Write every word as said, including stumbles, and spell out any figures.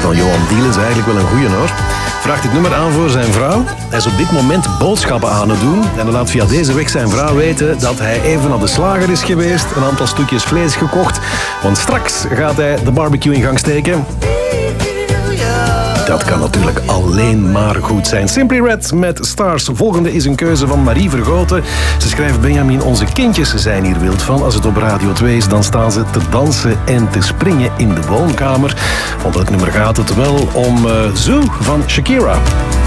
van Johan Dielen is eigenlijk wel een goeie hoor. Vraagt dit nummer aan voor zijn vrouw. Hij is op dit moment boodschappen aan het doen. En hij laat via deze weg zijn vrouw weten dat hij even naar de slager is geweest. Een aantal stukjes vlees gekocht. Want straks gaat hij de barbecue in gang steken. Dat kan natuurlijk alleen maar goed zijn. Simply Red met Stars. Volgende is een keuze van Marie Vergoten. Ze schrijft: Benjamin, onze kindjes zijn hier wild van. Als het op Radio twee is, dan staan ze te dansen en te springen in de woonkamer. Om welk nummer gaat het? Wel om uh, Zoo van Shakira.